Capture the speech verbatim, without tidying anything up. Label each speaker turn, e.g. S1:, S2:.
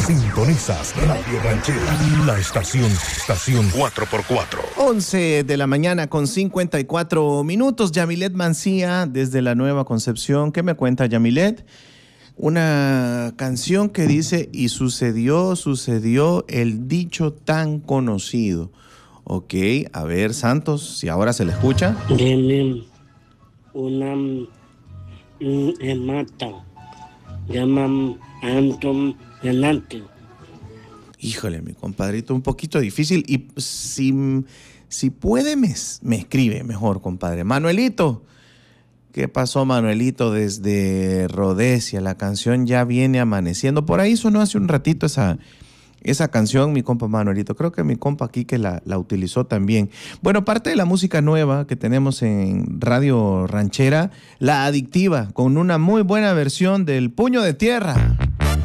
S1: Sintonizas Radio Ranchera, la estación, estación cuatro por cuatro.
S2: once de la mañana con cincuenta y cuatro minutos. Yamilet Mancía, desde la Nueva Concepción. ¿Qué me cuenta Yamilet? Una canción que dice, y sucedió, sucedió el dicho tan conocido. Ok, a ver, Santos, si ahora se le escucha.
S3: Tiene una mm, mata, llaman Anton delante.
S2: Híjole, mi compadrito, un poquito difícil. Y si, si puede, me, me escribe mejor, compadre. Manuelito. ¿Qué pasó, Manuelito? Desde Rhodesia, la canción Ya Viene Amaneciendo. Por ahí sonó hace un ratito esa, esa canción, mi compa Manuelito. Creo que mi compa aquí que la, la utilizó también. Bueno, parte de la música nueva que tenemos en Radio Ranchera, La Adictiva, con una muy buena versión del Puño de Tierra.